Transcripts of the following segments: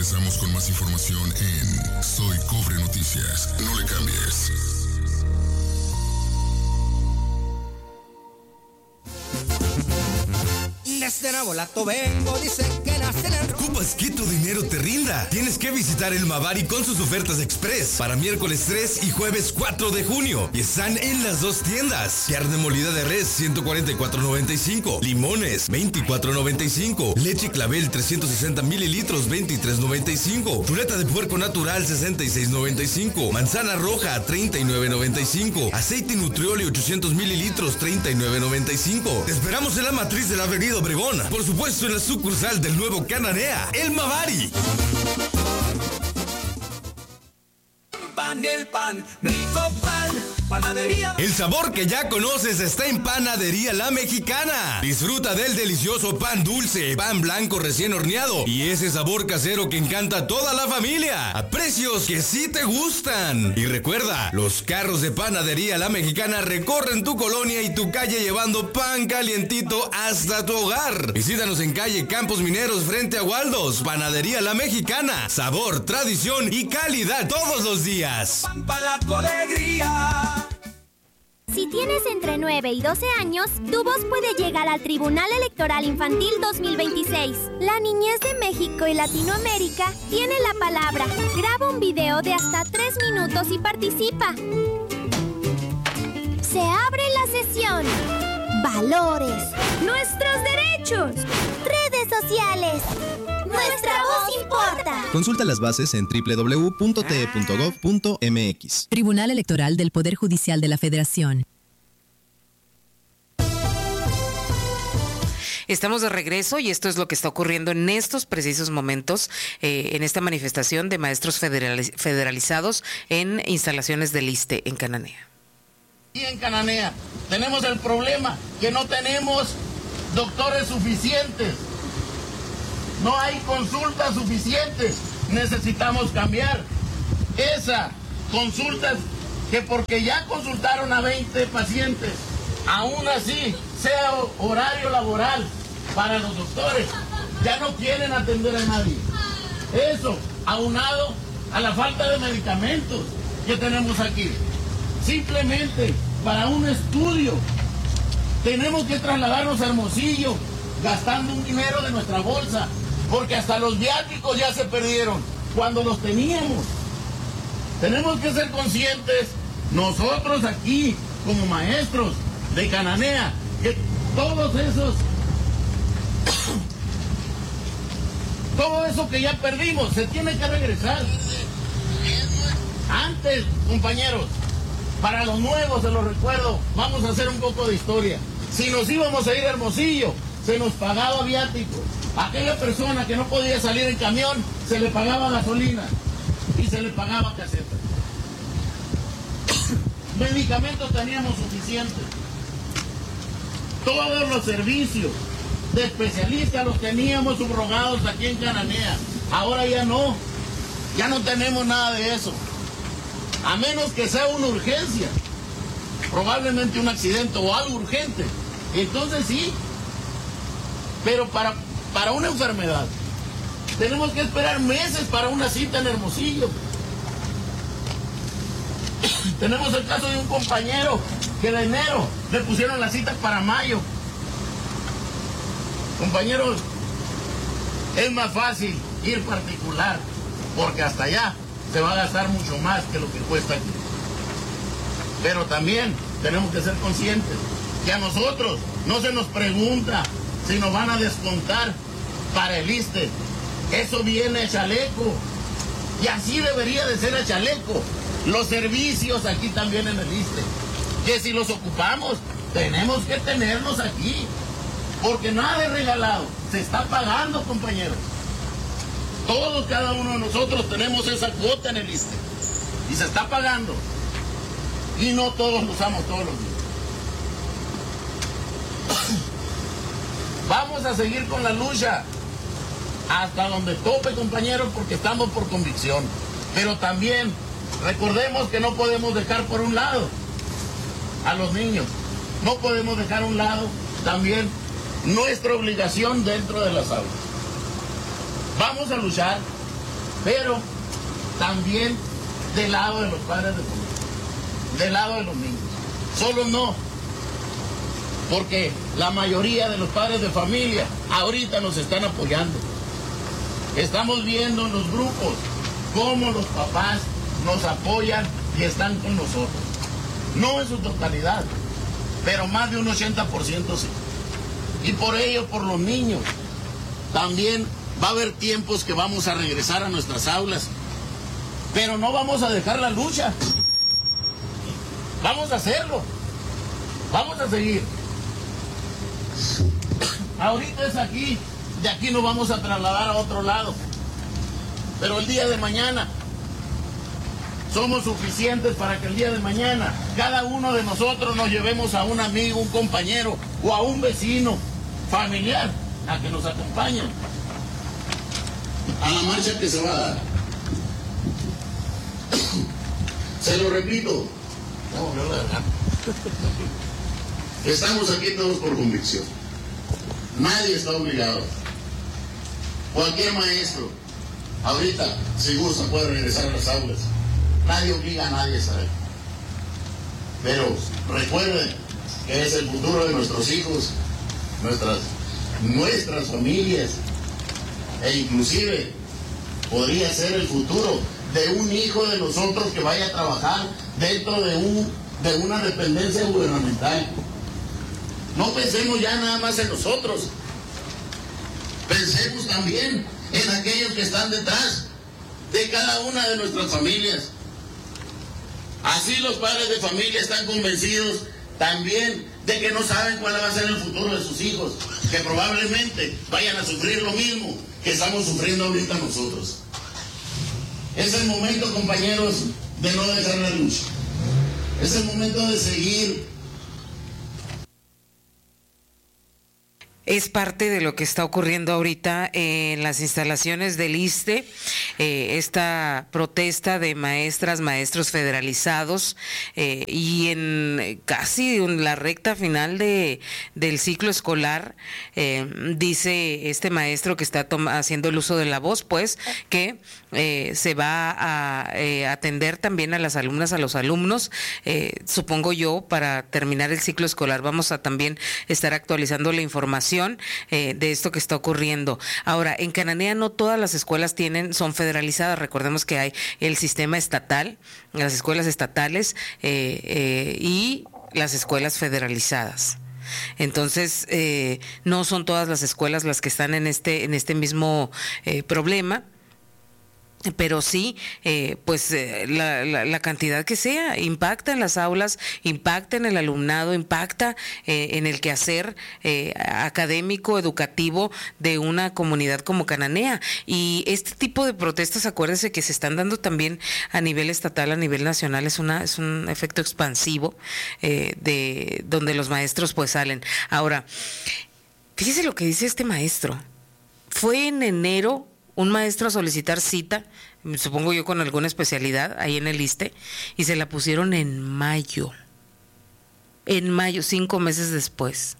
Regresamos con más información en Soy Cobre Noticias. No le cambies. Desde Nabolato vengo, dicen que nace en el... ¿Ocupas que tu dinero te rinda? Tienes que visitar el Mavari con sus ofertas express para miércoles 3 y jueves 4 de junio. Y están en las dos tiendas. Carne molida de res, 144.95. Limones, 24.95. Leche Clavel, 360 mililitros, 23.95. Chuleta de puerco natural, 66.95. Manzana roja, 39.95. Aceite Nutrioli, 800 mililitros, 39.95. Te esperamos en la matriz de la avenida Obregón. Por supuesto, en la sucursal del nuevo Cananea, el Mavari. El pan, rico pan, panadería. El sabor que ya conoces está en Panadería La Mexicana. Disfruta del delicioso pan dulce, pan blanco recién horneado y ese sabor casero que encanta a toda la familia, a precios que sí te gustan. Y recuerda, los carros de Panadería La Mexicana recorren tu colonia y tu calle llevando pan calientito hasta tu hogar. Visítanos en calle Campos Mineros frente a Waldos. Panadería La Mexicana, sabor, tradición y calidad todos los días. Si tienes entre 9 y 12 años, tu voz puede llegar al Tribunal Electoral Infantil 2026. La niñez de México y Latinoamérica tiene la palabra. Graba un video de hasta 3 minutos y participa. Se abre la sesión. Valores. Nuestros derechos. Redes sociales. Nuestra voz importa. Consulta las bases en www.te.gov.mx. Tribunal Electoral del Poder Judicial de la Federación. Estamos de regreso y esto es lo que está ocurriendo en estos precisos momentos en esta manifestación de maestros federalizados en instalaciones del ISSSTE en Cananea. Y en Cananea tenemos el problema que no tenemos doctores suficientes. No hay consultas suficientes. Necesitamos cambiar esas consultas que porque ya consultaron a 20 pacientes, aún así sea horario laboral para los doctores, ya no quieren atender a nadie. Eso, aunado a la falta de medicamentos que tenemos aquí. Simplemente para un estudio tenemos que trasladarnos a Hermosillo gastando un dinero de nuestra bolsa. Porque hasta los viáticos ya se perdieron cuando los teníamos. Tenemos que ser conscientes, nosotros aquí, como maestros de Cananea, que todo eso que ya perdimos, se tiene que regresar. Antes, compañeros, para los nuevos, se los recuerdo, vamos a hacer un poco de historia. Si nos íbamos a ir a Hermosillo, se nos pagaba viático. Aquella persona que no podía salir en camión, se le pagaba gasolina y se le pagaba caseta. Medicamentos teníamos suficientes. Todos los servicios de especialistas los teníamos subrogados aquí en Cananea. Ahora ya no tenemos nada de eso. A menos que sea una urgencia, probablemente un accidente o algo urgente. Entonces sí, pero para una enfermedad tenemos que esperar meses para una cita en Hermosillo. Tenemos el caso de un compañero que de enero le pusieron las citas para mayo. Compañeros, es más fácil ir particular, porque hasta allá se va a gastar mucho más que lo que cuesta aquí. Pero también tenemos que ser conscientes que a nosotros no se nos pregunta si nos van a descontar para el ISSSTE. Eso viene a chaleco. Y así debería de ser a chaleco. Los servicios aquí también en el ISSSTE. Que si los ocupamos, tenemos que tenerlos aquí. Porque nada es regalado. Se está pagando, compañeros. Todos, cada uno de nosotros tenemos esa cuota en el ISSSTE. Y se está pagando. Y no todos lo usamos todos los días. Vamos a seguir con la lucha hasta donde tope, compañeros, porque estamos por convicción. Pero también recordemos que no podemos dejar por un lado a los niños. No podemos dejar a un lado también nuestra obligación dentro de las aulas. Vamos a luchar pero también del lado de los padres de familia, del lado de los niños. Solo no, porque la mayoría de los padres de familia ahorita nos están apoyando. Estamos viendo en los grupos cómo los papás nos apoyan y están con nosotros. No en su totalidad, pero más de un 80% sí. Y por ello, por los niños, también va a haber tiempos que vamos a regresar a nuestras aulas, pero no vamos a dejar la lucha. Vamos a hacerlo. Vamos a seguir. Ahorita es aquí, de aquí nos vamos a trasladar a otro lado. Pero el día de mañana somos suficientes para que el día de mañana cada uno de nosotros nos llevemos a un amigo, un compañero o a un vecino familiar a que nos acompañen a la marcha que se va a dar. Se lo repito, estamos aquí todos por convicción. Nadie está obligado. Cualquier maestro, ahorita, si gusta, puede regresar a las aulas. Nadie obliga a nadie a estar ahí. Pero recuerden que es el futuro de nuestros hijos, nuestras familias, e inclusive podría ser el futuro de un hijo de nosotros que vaya a trabajar dentro de una dependencia gubernamental. No pensemos ya nada más en nosotros, pensemos también en aquellos que están detrás de cada una de nuestras familias. Así los padres de familia están convencidos también de que no saben cuál va a ser el futuro de sus hijos, que probablemente vayan a sufrir lo mismo que estamos sufriendo ahorita nosotros. Es el momento, compañeros, de no dejar la lucha. Es el momento de seguir. Es parte de lo que está ocurriendo ahorita en las instalaciones del ISSSTE, esta protesta de maestras, maestros federalizados, y en casi la recta final del ciclo escolar, dice este maestro que está haciendo el uso de la voz, pues, que se va a atender también a las alumnas, a los alumnos, supongo yo, para terminar el ciclo escolar. Vamos a también estar actualizando la información de esto que está ocurriendo. Ahora, en Cananea no todas las escuelas son federalizadas. Recordemos que hay el sistema estatal, las escuelas estatales y las escuelas federalizadas. Entonces, no son todas las escuelas las que están en este mismo problema. Pero sí, la cantidad que sea, impacta en las aulas, impacta en el alumnado, impacta en el quehacer académico, educativo de una comunidad como Cananea. Y este tipo de protestas, acuérdense que se están dando también a nivel estatal, a nivel nacional, es un efecto expansivo de donde los maestros pues salen. Ahora, fíjese lo que dice este maestro. Fue en enero un maestro a solicitar cita, supongo yo con alguna especialidad, ahí en el ISSSTE, y se la pusieron en mayo, 5 meses después.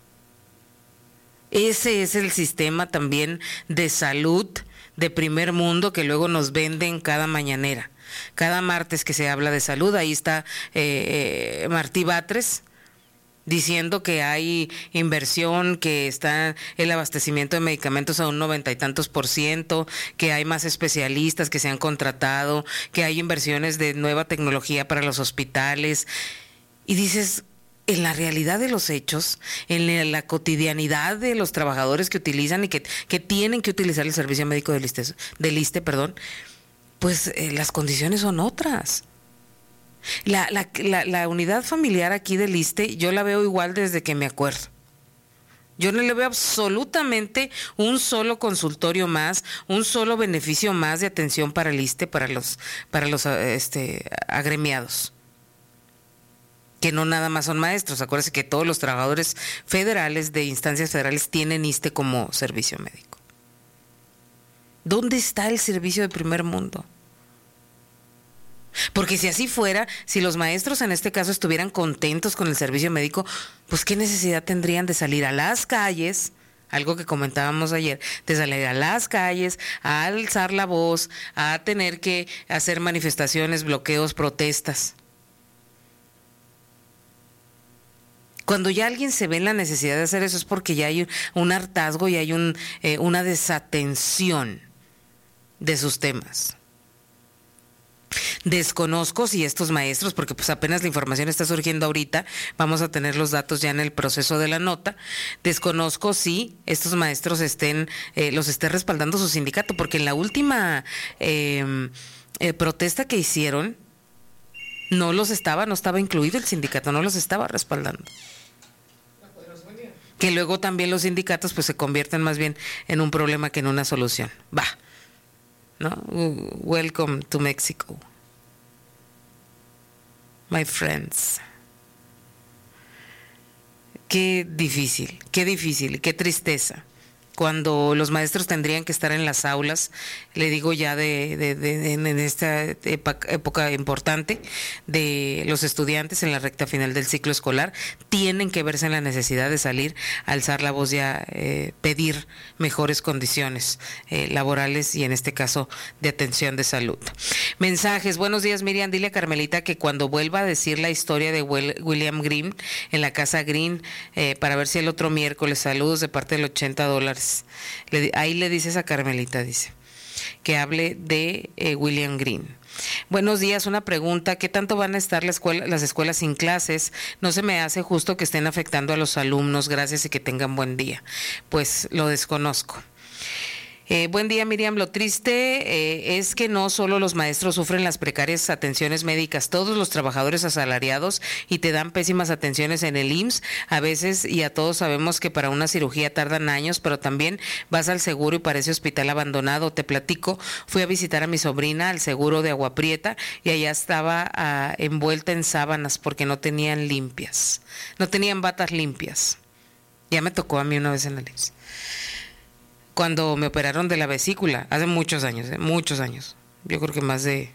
Ese es el sistema también de salud de primer mundo que luego nos venden cada mañanera. Cada martes que se habla de salud, ahí está Martí Batres, diciendo que hay inversión, que está el abastecimiento de medicamentos a un 90 y tantos %, que hay más especialistas que se han contratado, que hay inversiones de nueva tecnología para los hospitales. Y dices, en la realidad de los hechos, en la cotidianidad de los trabajadores que utilizan y que tienen que utilizar el servicio médico del ISSSTE, pues las condiciones son otras. La unidad familiar aquí del ISSSTE, yo la veo igual desde que me acuerdo. Yo no le veo absolutamente un solo consultorio más, un solo beneficio más de atención para el ISSSTE, para los agremiados. Que no nada más son maestros. Acuérdense que todos los trabajadores federales de instancias federales tienen ISSSTE como servicio médico. ¿Dónde está el servicio de primer mundo? Porque si así fuera, si los maestros en este caso estuvieran contentos con el servicio médico, pues qué necesidad tendrían de salir a las calles algo que comentábamos ayer, de salir a las calles, a alzar la voz, a tener que hacer manifestaciones, bloqueos, protestas. Cuando ya alguien se ve en la necesidad de hacer eso es porque ya hay un hartazgo y hay una desatención de sus temas. Desconozco si estos maestros, porque pues apenas la información está surgiendo ahorita, vamos a tener los datos ya en el proceso de la nota, desconozco si estos maestros los esté respaldando su sindicato, porque en la última protesta que hicieron, no estaba incluido el sindicato, no los estaba respaldando. Que luego también los sindicatos pues se convierten más bien en un problema que en una solución. ¿No? Welcome to Mexico, my friends. Qué difícil, qué tristeza. Cuando los maestros tendrían que estar en las aulas, le digo ya en esta época importante de los estudiantes en la recta final del ciclo escolar, tienen que verse en la necesidad de salir, alzar la voz y pedir mejores condiciones laborales y en este caso de atención de salud. Mensajes, buenos días Miriam, dile a Carmelita que cuando vuelva a decir la historia de William Green en la casa Green, para ver si el otro miércoles, saludos de parte del $80. Ahí le dices a Carmelita, dice, que hable de William Green. Buenos días, una pregunta, ¿qué tanto van a estar las escuelas sin clases? No se me hace justo que estén afectando a los alumnos, gracias y que tengan buen día. Pues lo desconozco. Buen día Miriam, lo triste es que no solo los maestros sufren las precarias atenciones médicas, todos los trabajadores asalariados y te dan pésimas atenciones en el IMSS a veces y a todos sabemos que para una cirugía tardan años, pero también vas al seguro y parece hospital abandonado. Te platico, fui a visitar a mi sobrina al seguro de Agua Prieta y allá estaba envuelta en sábanas porque no tenían batas limpias. Ya me tocó a mí una vez en el IMSS. Cuando me operaron de la vesícula, hace muchos años, yo creo que más de,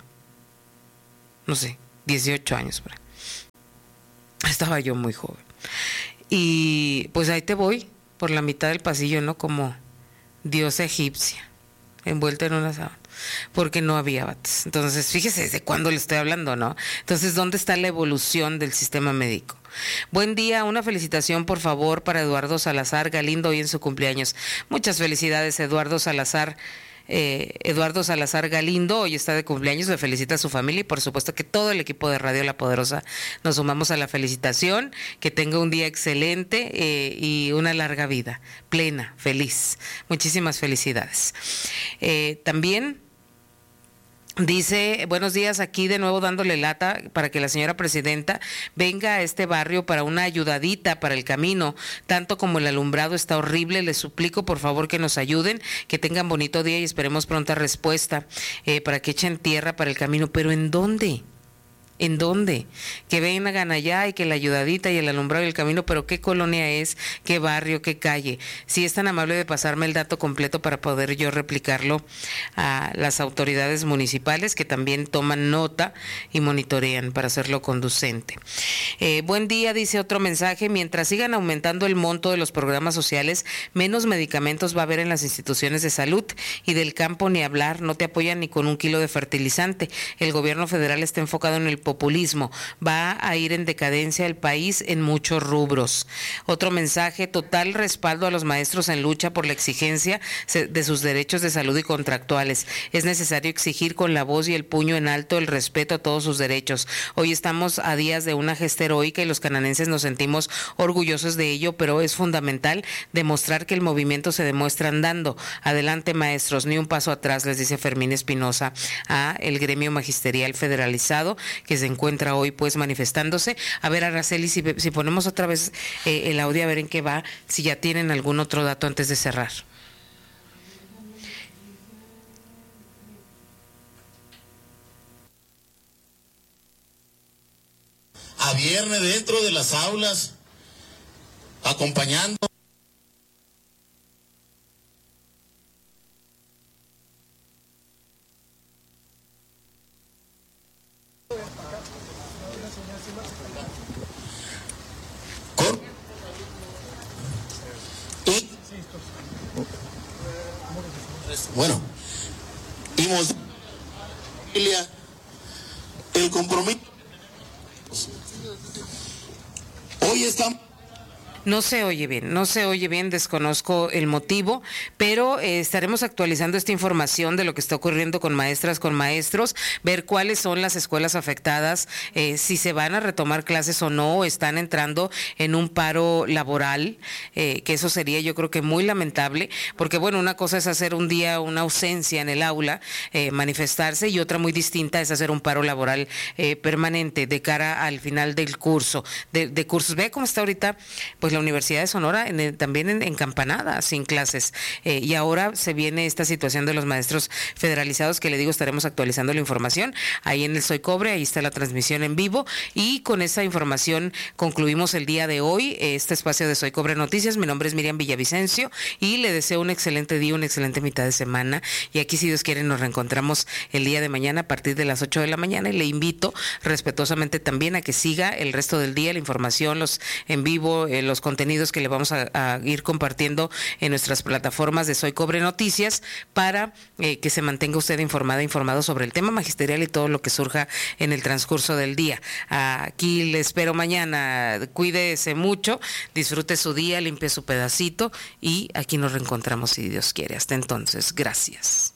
18 años. Estaba yo muy joven. Y pues ahí te voy, por la mitad del pasillo, ¿no? Como diosa egipcia, envuelta en una sábana, porque no había batas. Entonces, fíjese desde cuándo le estoy hablando, ¿no? Entonces, ¿dónde está la evolución del sistema médico? Buen día, una felicitación por favor para Eduardo Salazar Galindo hoy en su cumpleaños. Muchas felicidades, Eduardo Salazar Galindo, hoy está de cumpleaños, le felicita a su familia y por supuesto que todo el equipo de Radio La Poderosa nos sumamos a la felicitación, que tenga un día excelente y una larga vida, plena, feliz. Muchísimas felicidades. También dice, buenos días, aquí de nuevo dándole lata para que la señora presidenta venga a este barrio para una ayudadita para el camino, tanto como el alumbrado está horrible, les suplico por favor que nos ayuden, que tengan bonito día y esperemos pronta respuesta para que echen tierra para el camino, pero ¿en dónde? ¿En dónde? Que vengan allá y que la ayudadita y el alumbrado y el camino, pero ¿qué colonia es? ¿Qué barrio? ¿Qué calle? Si es tan amable de pasarme el dato completo para poder yo replicarlo a las autoridades municipales que también toman nota y monitorean para hacerlo conducente. Buen día, dice otro mensaje, mientras sigan aumentando el monto de los programas sociales, menos medicamentos va a haber en las instituciones de salud y del campo ni hablar, no te apoyan ni con 1 kilo de fertilizante. El gobierno federal está enfocado en el populismo, va a ir en decadencia el país en muchos rubros. Otro mensaje, total respaldo a los maestros en lucha por la exigencia de sus derechos de salud y contractuales. Es necesario exigir con la voz y el puño en alto el respeto a todos sus derechos. Hoy estamos a días de una gesta heroica y los cananenses nos sentimos orgullosos de ello, pero es fundamental demostrar que el movimiento se demuestra andando. Adelante maestros, ni un paso atrás, les dice Fermín Espinosa a el gremio magisterial federalizado que se encuentra hoy pues manifestándose. A ver, Araceli, si ponemos otra vez el audio, a ver en qué va, si ya tienen algún otro dato antes de cerrar. A viernes dentro de las aulas, acompañando. Bueno, vimos el compromiso. Hoy estamos... No se oye bien, desconozco el motivo, pero estaremos actualizando esta información de lo que está ocurriendo con maestras, con maestros, ver cuáles son las escuelas afectadas, si se van a retomar clases o no, están entrando en un paro laboral, que eso sería yo creo que muy lamentable, porque bueno, una cosa es hacer un día una ausencia en el aula, manifestarse, y otra muy distinta es hacer un paro laboral permanente de cara al final del curso, de cursos. Ve cómo está ahorita, pues la Universidad de Sonora también encampanada, sin clases. Y ahora se viene esta situación de los maestros federalizados, que le digo, estaremos actualizando la información ahí en el Soy Cobre, ahí está la transmisión en vivo, y con esa información concluimos el día de hoy este espacio de Soy Cobre Noticias. Mi nombre es Miriam Villavicencio y le deseo un excelente día, una excelente mitad de semana, y aquí, si Dios quiere, nos reencontramos el día de mañana a partir de las 8 de la mañana, y le invito respetuosamente también a que siga el resto del día la información, los en vivo, los contenidos que le vamos a ir compartiendo en nuestras plataformas de Soy Cobre Noticias, para que se mantenga usted informado sobre el tema magisterial y todo lo que surja en el transcurso del día. Aquí le espero mañana, cuídese mucho, disfrute su día, limpie su pedacito, y aquí nos reencontramos si Dios quiere. Hasta entonces, gracias.